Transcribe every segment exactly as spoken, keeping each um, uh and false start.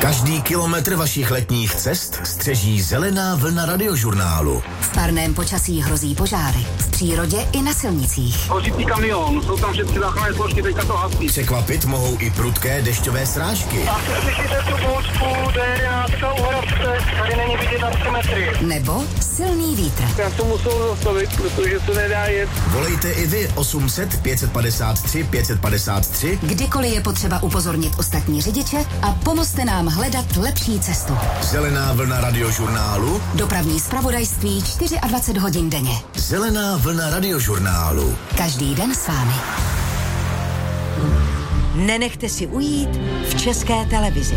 Každý kilometr vašich letních cest střeží zelená vlna radiožurnálu. V parném počasí hrozí požáry. V přírodě i na silnicích. Hořící kamion, jsou tam všechny záchranné složky, teďka to hasí. Překvapit mohou i prudké dešťové srážky. A slyšíte tu bouřku, jde nějaká uhrabce, tady není vidět na tři metry. Nebo silný vítr. Já to musel zastavit, protože to nedá jet. Volejte i vy osm set pět padesát tři pět padesát tři. Kdykoliv je potřeba upozornit ostatní řidiče a pomozte nám hledat lepší cestu. Zelená vlna radiožurnálu. Dopravní zpravodajství dvacet čtyři hodin denně. Zelená vlna radiožurnálu. Každý den s vámi. Nenechte si ujít v České televizi.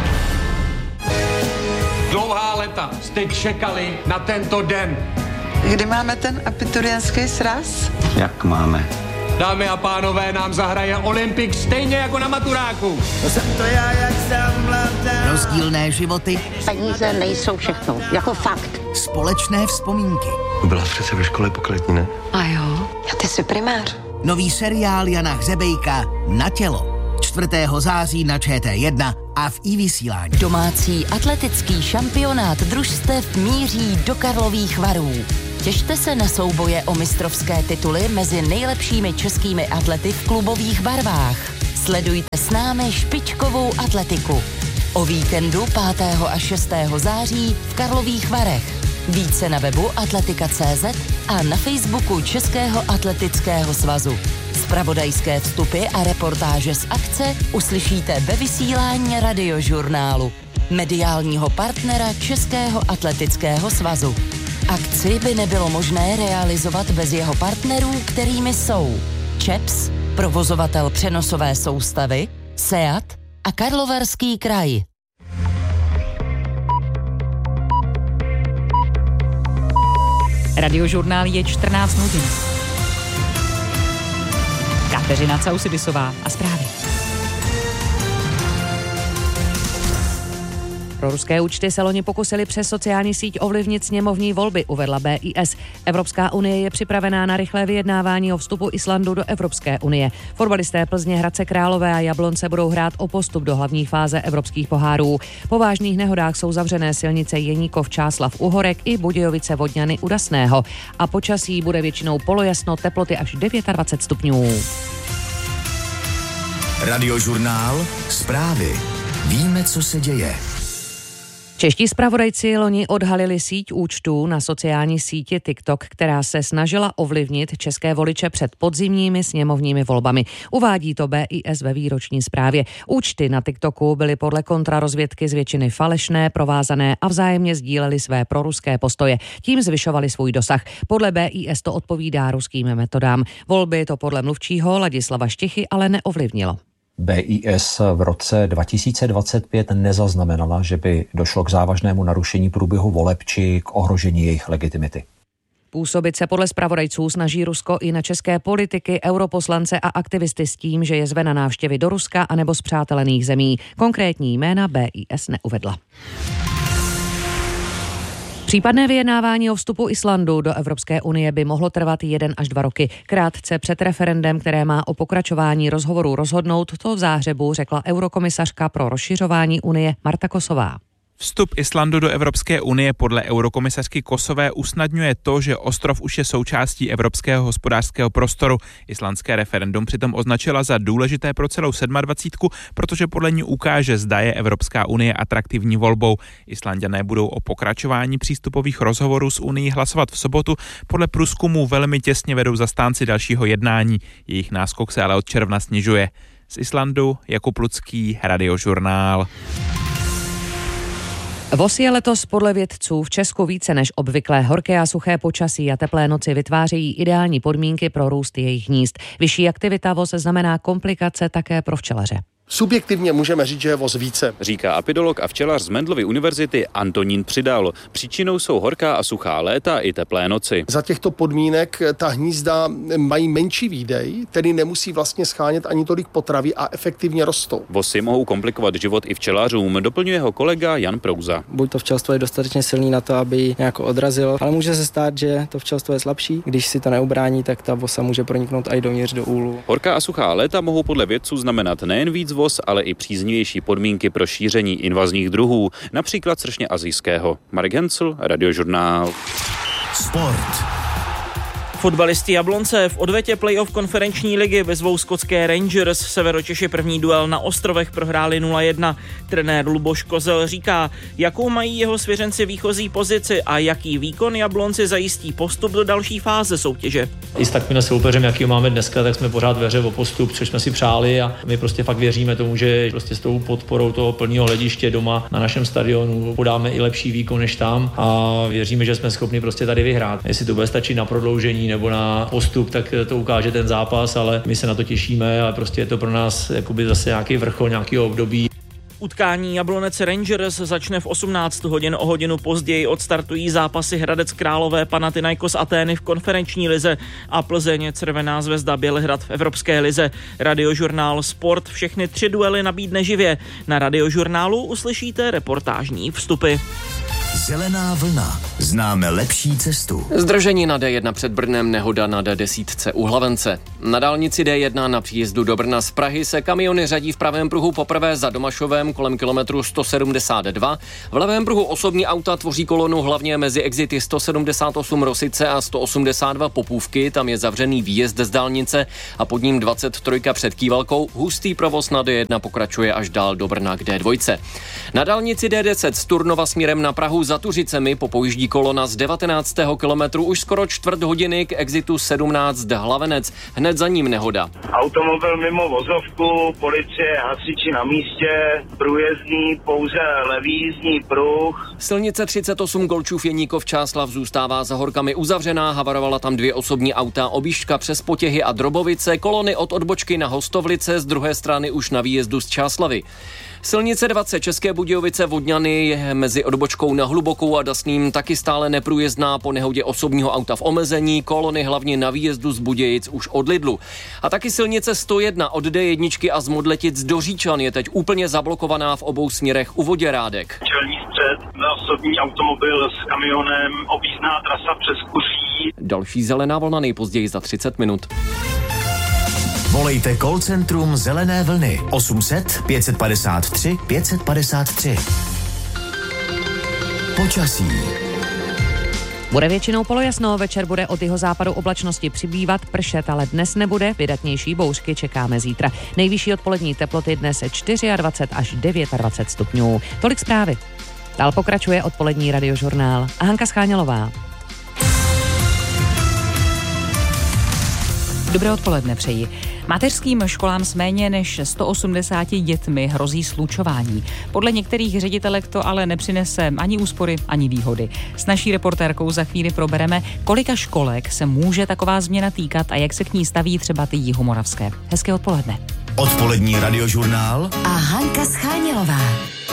Dlouhá léta jste čekali na tento den. Kdy máme ten abiturientský sraz? Jak máme? Dámy a pánové, nám zahraje Olympik stejně jako na maturáku. To jsem to já, jak jsem mladá. Rozdílné životy. Peníze nejsou všechno, jako fakt. Společné vzpomínky. Byla přece ve škole pokletní, ne? A jo, a ty jsi primář. Nový seriál Jana Hřebejka Na tělo. čtvrtého září na Č T jedna a v iVysílání. Domácí atletický šampionát družstev míří do Karlových Varů. Těšte se na souboje o mistrovské tituly mezi nejlepšími českými atlety v klubových barvách. Sledujte s námi špičkovou atletiku. O víkendu pátého až šestého září v Karlových Varech. Více na webu atletika tečka cé zet a na Facebooku Českého atletického svazu. Zpravodajské vstupy a reportáže z akce uslyšíte ve vysílání radiožurnálu, mediálního partnera Českého atletického svazu. Akci by nebylo možné realizovat bez jeho partnerů, kterými jsou ČEPS, provozovatel přenosové soustavy, SEAT a Karlovarský kraj. Radiožurnál je čtrnáct hodin. Kateřina Causidisová a zprávy. Proruské účty se loni pokusili přes sociální síť ovlivnit sněmovní volby, uvedla B I S. Evropská unie je připravená na rychlé vyjednávání o vstupu Islandu do Evropské unie. Fotbalisté Plzně, Hradce Králové a Jablonce budou hrát o postup do hlavní fáze evropských pohárů. Po vážných nehodách jsou zavřené silnice Jeníkov, Čáslav, Uhorek i Budějovice, Vodňany u Dasného. A počasí bude většinou polojasno, teploty až dvacet devět stupňů. Radiožurnál, zprávy. Víme, co se děje. Čeští zpravodajci loni odhalili síť účtů na sociální síti TikTok, která se snažila ovlivnit české voliče před podzimními sněmovními volbami. Uvádí to B I S ve výroční zprávě. Účty na TikToku byly podle kontrarozvědky z většiny falešné, provázané a vzájemně sdílely své proruské postoje. Tím zvyšovali svůj dosah. Podle B I S to odpovídá ruským metodám. Volby to podle mluvčího Ladislava Štichy ale neovlivnilo. B I S v roce dva tisíce dvacet pět nezaznamenala, že by došlo k závažnému narušení průběhu voleb či k ohrožení jejich legitimity. Působit se podle zpravodajců snaží Rusko i na české politiky, europoslance a aktivisty s tím, že je zve na návštěvy do Ruska anebo z přátelených zemí. Konkrétní jména B I S neuvedla. Případné vyjednávání o vstupu Islandu do Evropské unie by mohlo trvat jeden až dva roky. Krátce před referendem, které má o pokračování rozhovoru rozhodnout, to v záhřebu řekla eurokomisařka pro rozšiřování unie Marta Kosová. Vstup Islandu do Evropské unie podle eurokomisařky Kosové usnadňuje to, že ostrov už je součástí evropského hospodářského prostoru. Islandské referendum přitom označila za důležité pro celou sedmadvacítku, protože podle ní ukáže, zda je Evropská unie atraktivní volbou. Islanďané budou o pokračování přístupových rozhovorů s unií hlasovat v sobotu. Podle průzkumu velmi těsně vedou zastánci dalšího jednání. Jejich náskok se ale od června snižuje. Z Islandu Jakub Lucký, Radiožurnál. Voz je letos podle vědců v Česku více než obvyklé. Horké a suché počasí a teplé noci vytvářejí ideální podmínky pro růst jejich hnízd. Vyšší aktivita voz znamená komplikace také pro včelaře. Subjektivně můžeme říct, že je voz více, říká apidolog a včelař z Mendelovy univerzity Antonín Přidal. Příčinou jsou horká a suchá léta i teplé noci. Za těchto podmínek ta hnízda mají menší výdej, tedy nemusí vlastně schánět ani tolik potravy a efektivně rostou. Vosy mohou komplikovat život i včelařům, doplňuje ho kolega Jan Prouza. Buď to včelstvo je dostatečně silný na to, aby ji nějak odrazilo, ale může se stát, že to včelstvo je slabší. Když si to neubrání, tak ta vosa může proniknout i dovnitř do úlu. Horká a suchá léta mohou podle vědců znamenat nejen víc odvoz, ale i příznivější podmínky pro šíření invazních druhů, například sršně asijského. Marek Hencl, Radiožurnál. Sport. Fotbalisti Jablonce v odvetě playoff konferenční ligy vyzvou skotské Rangers. Severočeši první duel na ostrovech prohráli nula jedna. Trenér Luboš Kozel říká, jakou mají jeho svěřenci výchozí pozici a jaký výkon Jablonci zajistí postup do další fáze soutěže. I s takovým soupeřem, jaký máme dneska, tak jsme pořád ve hře o postup, což jsme si přáli a my prostě fakt věříme tomu, že prostě s tou podporou toho plného hlediště doma na našem stadionu podáme i lepší výkon než tam a věříme, že jsme schopni prostě tady vyhrát. Jestli to bude stačit na prodloužení nebo na postup, tak to ukáže ten zápas, ale my se na to těšíme a prostě je to pro nás jakoby zase nějaký vrchol, nějaký období. Utkání Jablonec Rangers začne v osmnáct hodin, o hodinu později odstartují zápasy Hradec Králové, Panathinaikos Atény v konferenční lize a Plzeň Červená zvezda Bělehrad v Evropské lize. Radiožurnál Sport všechny tři duely nabídne živě. Na Radiožurnálu uslyšíte reportážní vstupy. Zelená vlna. Známe lepší cestu. Zdržení na D jedna před Brnem, nehoda na D deset u Hlavence. Na dálnici D jedna na příjezdu do Brna z Prahy se kamiony řadí v pravém pruhu poprvé za Domašovem kolem kilometru sto sedmdesát dva. V levém pruhu osobní auta tvoří kolonu hlavně mezi exity sto sedmdesát osm Rosice a sto osmdesát dva Popůvky, tam je zavřený výjezd z dálnice a pod ním dvacet tři před Kývalkou. Hustý provoz na D jedna pokračuje až dál do Brna k D dva. Na dálnici D deset z Turnova směrem na Prahu za Tuřicemi popojíždí kolona z devatenáctého kilometru už skoro čtvrt hodiny k exitu sedmnáct Hlavenec. Hned za ním nehoda. Automobil mimo vozovku, policie, hasiči na místě, průjezdný pouze levý jízdní pruh. Silnice třicet osm Golčův Jeníkov Čáslav zůstává za horkami uzavřená, havarovala tam dvě osobní auta, objížďka přes Potěhy a Drobovice, kolony od odbočky na Hostovlice, z druhé strany už na výjezdu z Čáslavy. Silnice dvacet České Budějovice Vodňany je mezi odbočkou na Hlubokou a Dasným taky stále neprůjezdná po nehodě osobního auta v omezení, kolony hlavně na výjezdu z Budějic už od Lidlu. A taky silnice sto jedna od D jedna a z Modletic do Říčan je teď úplně zablokovaná v obou směrech u Voděrádek. Čelní střed na osobní automobil s kamionem, objízdná trasa přes Kuří. Další zelená vlna nejpozději za třicet minut. Volejte call centrum Zelené vlny osm set pět padesát tři pět padesát tři. Počasí. Bude většinou polojasno, večer bude od jihozápadu oblačnosti přibývat, pršet ale dnes nebude, vydatnější bouřky čekáme zítra. Nejvyšší odpolední teploty dnes dvacet čtyři až dvacet devět stupňů. Tolik zprávy. Dál pokračuje odpolední Radiožurnál a Hanka Schánělová. Dobré odpoledne přeji. Mateřským školám s méně než sto osmdesáti dětmi hrozí slučování. Podle některých ředitelek to ale nepřinese ani úspory, ani výhody. S naší reportérkou za chvíli probereme, kolika školek se může taková změna týkat a jak se k ní staví třeba ty jihomoravské. Hezké odpoledne. Odpolední Radiožurnál a Hanka Schánělová.